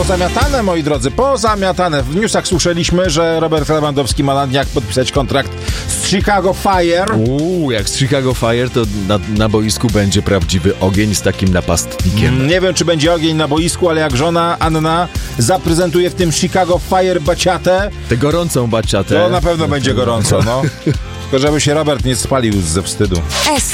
Pozamiatane, moi drodzy, pozamiatane. W newsach słyszeliśmy, że Robert Lewandowski ma na dniach podpisać kontrakt z Chicago Fire. Jak z Chicago Fire, to na boisku będzie prawdziwy ogień z takim napastnikiem. Nie wiem, czy będzie ogień na boisku, ale jak żona Anna zaprezentuje w tym Chicago Fire baciatę, Tę gorącą baciatę. to na pewno będzie gorąco, no. Tylko żeby się Robert nie spalił ze wstydu.